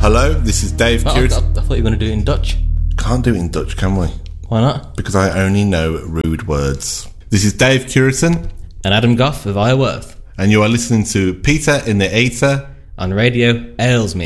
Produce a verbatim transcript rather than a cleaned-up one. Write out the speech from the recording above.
Hello, this is Dave Oh, I, I, I Curtin. thought you were going to do it in Dutch. Can't do it in Dutch, can we? Why not? Because I only know rude words. This is Dave Curtin, And Adam Goff of Iorwerth and you are listening to Peter in the Eater. on Radio Aylesmere.